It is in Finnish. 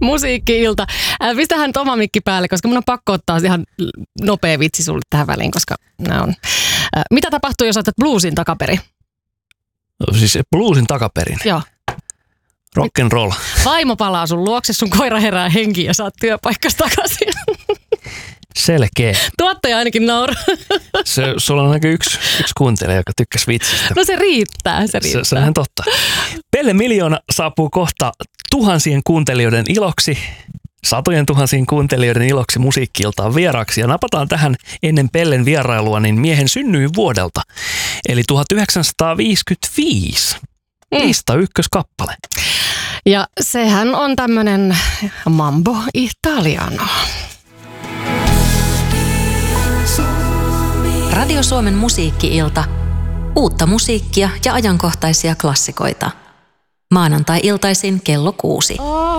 Musiikki-ilta. Pistähän nyt oma mikki päälle, koska mun on pakko ottaa ihan nopea vitsi sulle tähän väliin, koska nämä on. Mitä tapahtuu, jos otat bluesin takaperin? Siis bluesin takaperin? Joo. Rock and roll. Vaimo palaa sun luokse, sun koira herää henkiin ja saat työpaikkas takaisin. Selkeä. Tuottaja ainakin nauraa. Sulla on ainakin yksi kuuntelija, joka tykkäsi vitsistä. No se riittää, se riittää. Se on ihan totta. Pelle Miljoona saapuu kohta tuhansien kuuntelijoiden iloksi, satojen tuhansien kuuntelijoiden iloksi musiikki-iltaan vieraaksi. Ja napataan tähän ennen Pellen vierailua niin miehen synnyinvuodelta, eli 1955. Lista ykköskappale. Ja sehän on tämmönen Mambo Italiano. Radio Suomen musiikki-ilta. Uutta musiikkia ja ajankohtaisia klassikoita. Maanantai-iltaisin kello 6.